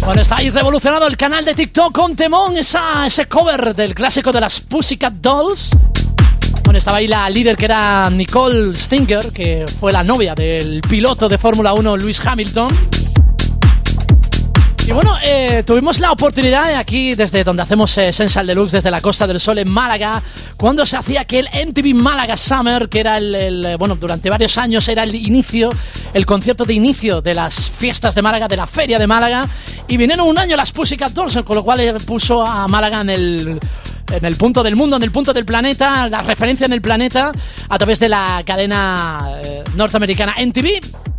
Bueno, está ahí revolucionado el canal de TikTok con temón, ese cover del clásico de las Pussycat Dolls. Bueno, estaba ahí la líder, que era Nicole Stinger, que fue la novia del piloto de Fórmula 1 Lewis Hamilton. Y bueno, tuvimos la oportunidad aquí, desde donde hacemos Sensual Deluxe, desde la Costa del Sol en Málaga, cuando se hacía aquel MTV Málaga Summer, que era bueno, durante varios años era el concierto de inicio de las fiestas de Málaga, de la Feria de Málaga, y vinieron un año las Pussycat Dolls, con lo cual puso a Málaga en el punto del mundo, en el punto del planeta, la referencia en el planeta, a través de la cadena norteamericana MTV.